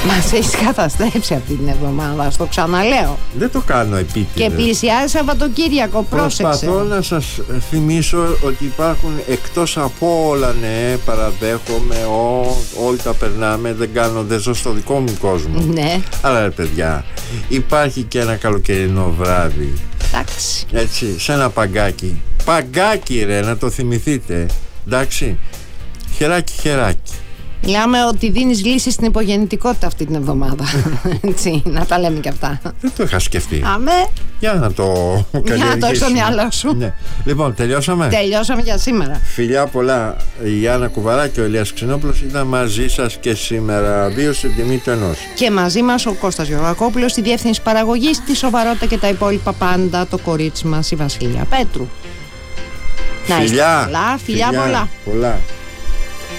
Μας έχεις καταστρέψει αυτή την εβδομάδα, στο ξαναλέω. Δεν το κάνω επίτηδες. Και πλησιάζει Σαββατοκύριακο, πρόσεξε. Προσπαθώ να σας θυμίσω ότι υπάρχουν εκτός από όλα, ναι, παραδέχομαι, όλοι τα περνάμε, δεν ζω στο δικό μου κόσμο. Ναι. Αλλά ρε παιδιά, υπάρχει και ένα καλοκαιρινό βράδυ. Εντάξει. Έτσι, σε ένα παγκάκι. Παγκάκι ρε, να το θυμηθείτε. Εντάξει. Χεράκι, χεράκι. Μιλάμε ότι δίνεις λύσεις στην υπογεννητικότητα αυτή την εβδομάδα. Έτσι, να τα λέμε και αυτά. Δεν το είχα σκεφτεί. Αμέ. Για να το καλλιεργήσουμε. Για να το έχεις στο μυαλό σου. Ναι. Λοιπόν, τελειώσαμε. Τελειώσαμε για σήμερα. Φιλιά πολλά. Η Άννα Κουβαρά και ο Ηλίας Ξενόπουλος ήταν μαζί σας και σήμερα. 2 στην τιμή του ενός. Και μαζί μας ο Κώστας Γεωργακόπουλος στη διεύθυνση παραγωγής, τη σοβαρότητα και τα υπόλοιπα πάντα, το κορίτσι μας η Βασιλεία Πέτρου. Να είστε καλά. Φιλιά πολλά.